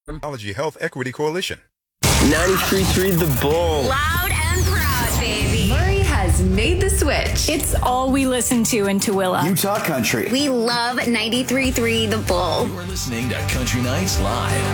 Technology Health Equity Coalition. 93.3 The Bull. Loud and proud, baby. Murray has made the switch. It's all we listen to in Tooele. Utah Country. We love 93.3 The Bull. You're listening to Country Nights Live.